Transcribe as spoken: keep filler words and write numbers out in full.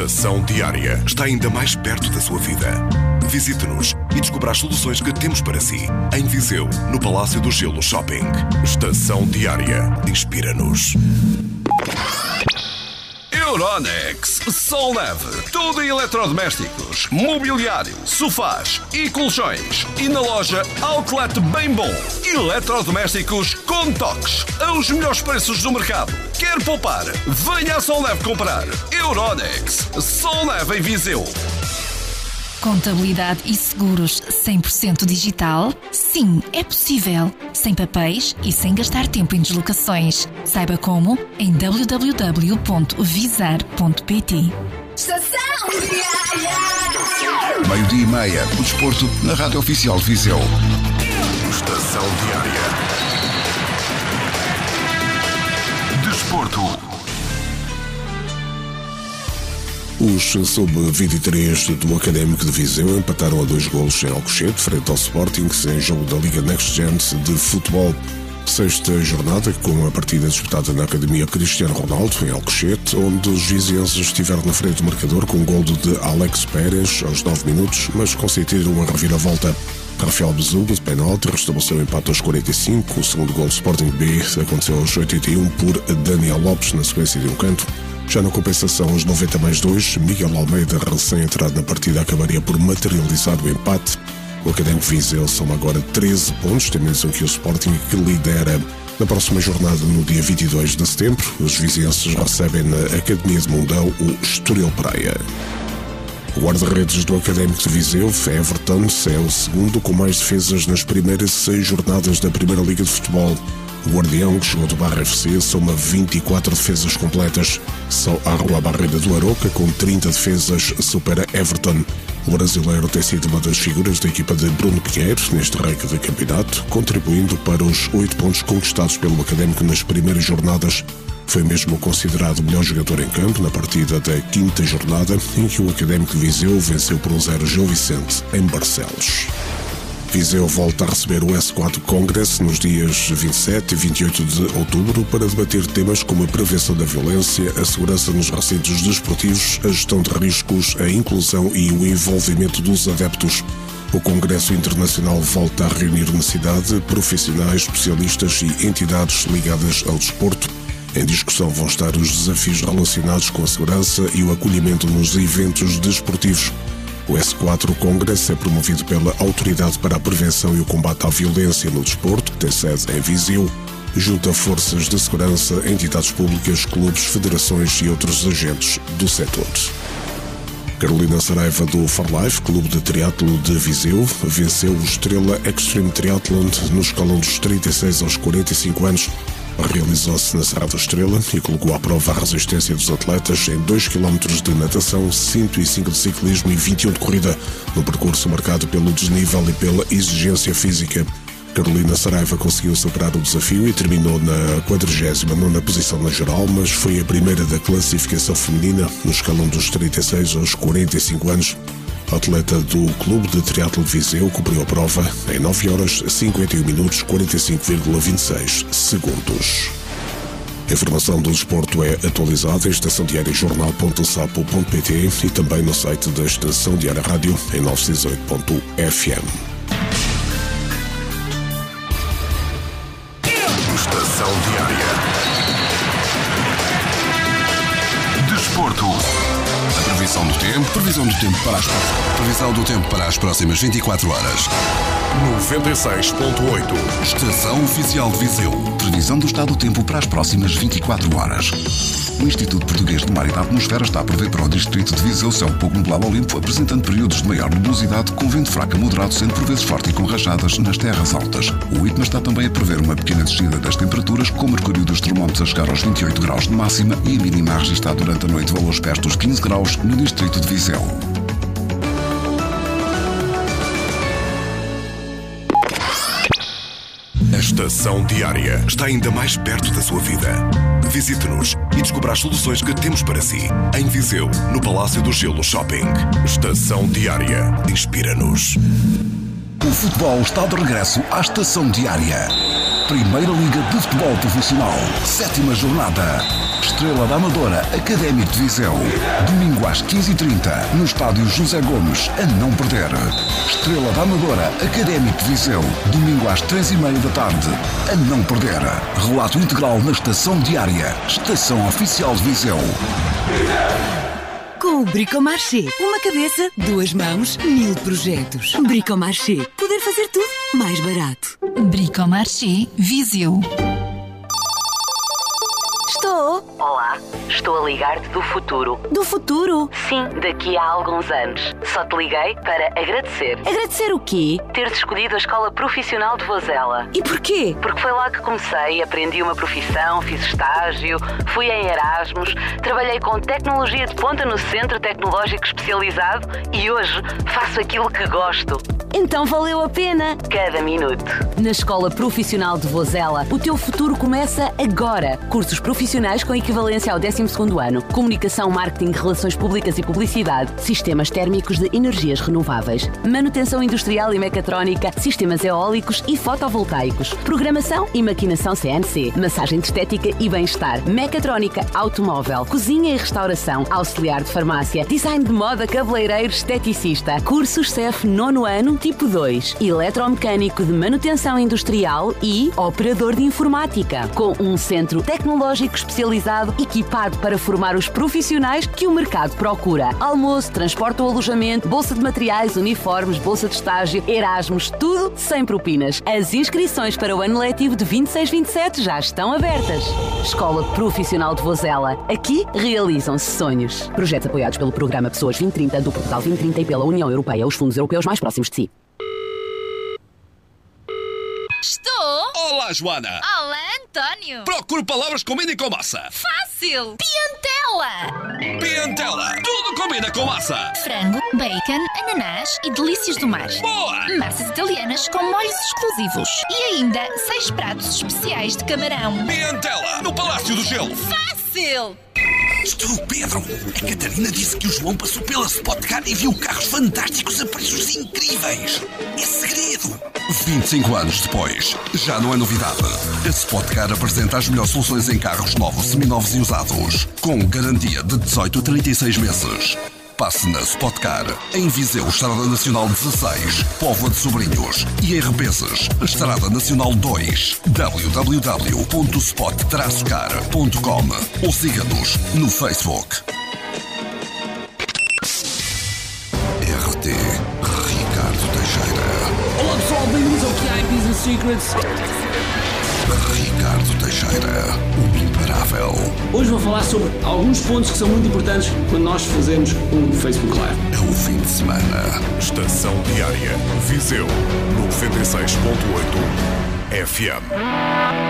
Estação Diária está ainda mais perto da sua vida. Visite-nos e descubra as soluções que temos para si. Em Viseu, no Palácio do Gelo Shopping. Estação Diária. Inspira-nos. Euronext, Solneve, tudo em eletrodomésticos, mobiliário, sofás e colchões. E na loja Outlet Bem Bom, eletrodomésticos com toques, aos melhores preços do mercado. Quer poupar? Venha a Solneve comprar. Euronext, Solneve em Viseu. Contabilidade e seguros cem por cento digital? Sim, é possível. Sem papéis e sem gastar tempo em deslocações. Saiba como em w w w ponto visar ponto p t. Estação Diária. Meio-dia e meia, o desporto na Rádio Oficial de Viseu. Estação Diária. Desporto. Os sub vinte e três do Académico de Viseu empataram a dois golos em Alcochete, frente ao Sporting, em jogo da Liga Next Gen de Futebol. Sexta jornada, com a partida disputada na Academia Cristiano Ronaldo, em Alcochete, onde os vizienses estiveram na frente do marcador com um golo de Alex Pérez aos nove minutos, mas consentiram uma reviravolta. Rafael Bezugo, de penalti, restabeleceu o empate aos quarenta e cinco. O segundo golo do Sporting B aconteceu aos oitenta e um por Daniel Lopes, na sequência de um canto. Já na compensação, aos noventa mais dois, Miguel Almeida, recém-entrado na partida, acabaria por materializar o empate. O Académico Viseu soma agora treze pontos, tem menos que o Sporting, que lidera. Na próxima jornada, no dia vinte e dois de setembro, os vizienses recebem na Academia de Mundão o Estoril Praia. O guarda-redes do Académico de Viseu, Everton, é o segundo com mais defesas nas primeiras seis jornadas da Primeira Liga de Futebol. O guardião, que chegou do Barra F C, soma vinte e quatro defesas completas. Só a Rua Barreira do Aroca, com trinta defesas, supera Everton. O brasileiro tem sido uma das figuras da equipa de Bruno Pinheiro neste ranking de campeonato, contribuindo para os oito pontos conquistados pelo Académico nas primeiras jornadas. Foi mesmo considerado o melhor jogador em campo na partida da quinta jornada, em que o Académico de Viseu venceu por um zero Gil Vicente, em Barcelos. Viseu volta a receber o S quatro Congress nos dias vinte e sete e vinte e oito de outubro para debater temas como a prevenção da violência, a segurança nos recintos desportivos, a gestão de riscos, a inclusão e o envolvimento dos adeptos. O Congresso Internacional volta a reunir na cidade profissionais, especialistas e entidades ligadas ao desporto. Em discussão vão estar os desafios relacionados com a segurança e o acolhimento nos eventos desportivos. O S quatro Congress é promovido pela Autoridade para a Prevenção e o Combate à Violência no Desporto, que tem sede em Viseu, junta forças de segurança, entidades públicas, clubes, federações e outros agentes do setor. Carolina Saraiva, do For Life, Clube de Triatlo de Viseu, venceu o Estrela Extreme Triathlon no escalão dos trinta e seis aos quarenta e cinco anos. Realizou-se na Serra da Estrela e colocou à prova a resistência dos atletas em dois quilómetros de natação, cento e cinco de ciclismo e vinte e um de corrida, no percurso marcado pelo desnível e pela exigência física. Carolina Saraiva conseguiu superar o desafio e terminou na quadragésima nona posição na geral, mas foi a primeira da classificação feminina no escalão dos trinta e seis aos quarenta e cinco anos. A atleta do Clube de Triatlo de Viseu cumpriu a prova em nove horas, cinquenta e um minutos, quarenta e cinco vírgula vinte e seis segundos. A informação do desporto é atualizada em estação diária jornal ponto sapo ponto p t e também no site da Estação Diária Rádio em novecentos e oito ponto f m. Estação Diária. Desporto. A previsão do tempo, previsão do tempo para as previsão do tempo para as próximas vinte e quatro horas. noventa e seis ponto oito. Estação Oficial de Viseu. Previsão do estado do tempo para as próximas vinte e quatro horas. O Instituto Português de Mar e da Atmosfera está a prever para o distrito de Viseu céu pouco nublado ao limpo, apresentando períodos de maior nebulosidade, com vento fraco a moderado, sendo por vezes forte e com rajadas nas terras altas. O IPMA está também a prever uma pequena descida das temperaturas, com o mercúrio dos termómetros a chegar aos vinte e oito graus de máxima e a mínima a registrar durante a noite valores perto dos quinze graus no distrito de Viseu. A Estação Diária está ainda mais perto da sua vida. Visite-nos e descubra as soluções que temos para si. Em Viseu, no Palácio do Gelo Shopping. Estação Diária. Inspira-nos. O futebol está de regresso à Estação Diária. Primeira Liga de Futebol Profissional. Sétima jornada. Estrela da Amadora, Académico de Viseu. Domingo às quinze e trinta, no estádio José Gomes, a não perder. Estrela da Amadora, Académico de Viseu. Domingo às três e meia da tarde, a não perder. Relato integral na Estação Diária, Estação Oficial de Viseu. Com o Bricomarché, uma cabeça, duas mãos, mil projetos. Bricomarché, poder fazer tudo mais barato. Bricomarché Viseu. Estou. Olá, estou a ligar-te do futuro. Do futuro? Sim, daqui a alguns anos. Só te liguei para agradecer. Agradecer o quê? Teres escolhido a Escola Profissional de Vozela. E porquê? Porque foi lá que comecei, aprendi uma profissão, fiz estágio, fui em Erasmus, trabalhei com tecnologia de ponta no Centro Tecnológico Especializado e hoje faço aquilo que gosto. Então valeu a pena. Cada minuto. Na Escola Profissional de Vozela, o teu futuro começa agora. Cursos profissionais com equivalência ao décimo segundo ano. Comunicação, marketing, relações públicas e publicidade. Sistemas térmicos de energias renováveis. Manutenção industrial e mecatrónica. Sistemas eólicos e fotovoltaicos. Programação e maquinação C N C. Massagem de estética e bem-estar. Mecatrónica, automóvel. Cozinha e restauração. Auxiliar de farmácia. Design de moda, cabeleireiro, esteticista. Cursos C E F nono ano, tipo dois. Eletromecânico de manutenção industrial e operador de informática. Com um centro tecnológico especializado equipado para formar os profissionais que o mercado procura. Almoço, transporte ou alojamento, bolsa de materiais, uniformes, bolsa de estágio, Erasmus, tudo sem propinas. As inscrições para o ano letivo de vinte e seis vinte e sete já estão abertas. Escola Profissional de Vozela. Aqui realizam-se sonhos. Projetos apoiados pelo Programa Pessoas vinte trinta do Portugal vinte trinta e pela União Europeia, os fundos europeus mais próximos de si. Estou? Olá, Joana! Olá, António! Procuro palavras que combinem com massa. Fácil! Piantela! Piantela! Tudo combina com massa! Frango, bacon, ananás e delícias do mar. Boa! Massas italianas com molhos exclusivos. E ainda seis pratos especiais de camarão. Piantela! No Palácio do Gelo! Fácil! Estou, Pedro. A Catarina disse que o João passou pela Spotcar e viu carros fantásticos a preços incríveis. É segredo. vinte e cinco anos depois, já não é novidade. A Spotcar apresenta as melhores soluções em carros novos, seminovos e usados, com garantia de dezoito a trinta e seis meses. Passe na Spotcar, em Viseu, Estrada Nacional dezasseis, Póvoa de Sobrinhos e em Rebeses, Estrada Nacional dois, w w w ponto spot traço car ponto com ou siga-nos no Facebook. R T Ricardo Teixeira. Olá pessoal, bem-vindos ao que há em Business Secrets. Ricardo Teixeira, o imparável. Hoje vou falar sobre alguns pontos que são muito importantes quando nós fazemos um Facebook Live. É o fim de semana. Estação Diária, Viseu, noventa e seis ponto oito F M.